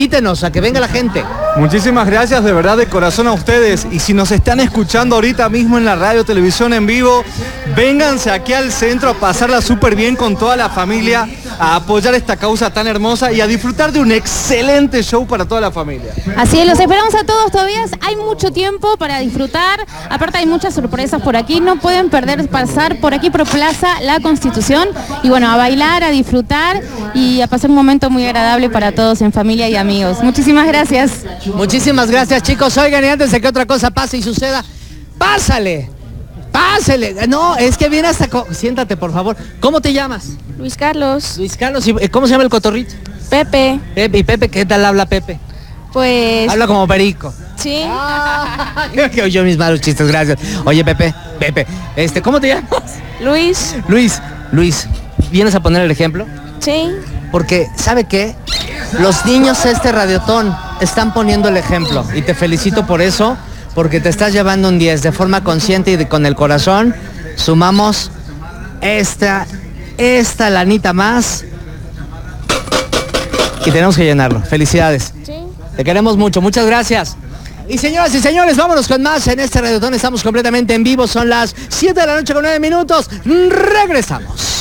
Quítenos, a que venga la gente. Muchísimas gracias de verdad de corazón a ustedes, y si nos están escuchando ahorita mismo en la radio, televisión en vivo, vénganse aquí al centro a pasarla súper bien con toda la familia, a apoyar esta causa tan hermosa y a disfrutar de un excelente show para toda la familia. Así es, los esperamos a todos, todavía hay mucho tiempo para disfrutar, aparte hay muchas sorpresas por aquí, no pueden perder pasar por aquí por Plaza La Constitución y bueno, a bailar, a disfrutar y a pasar un momento muy agradable para todos en familia y amigos. Muchísimas gracias. Muchísimas gracias, chicos. Oigan, y antes de que otra cosa pase y suceda, pásale. No, es que viene hasta... Siéntate, por favor. ¿Cómo te llamas? Luis Carlos. Luis Carlos. ¿Y cómo se llama el cotorrito? Pepe. Pepe. ¿Y Pepe qué tal habla Pepe? Pues... Habla como perico. Sí. Creo que oyó mis malos chistes, gracias. Oye, Pepe, ¿cómo te llamas? Luis, ¿vienes a poner el ejemplo? Sí. Porque, ¿sabe qué? Los niños Radiotón están poniendo el ejemplo y te felicito por eso, porque te estás llevando un 10 de forma consciente y con el corazón. Sumamos esta lanita más y tenemos que llenarlo. Felicidades. Sí. Te queremos mucho, muchas gracias. Y señoras y señores, vámonos con más en este Radiotón. Estamos completamente en vivo, son las 7 de la noche con 9 minutos. Regresamos.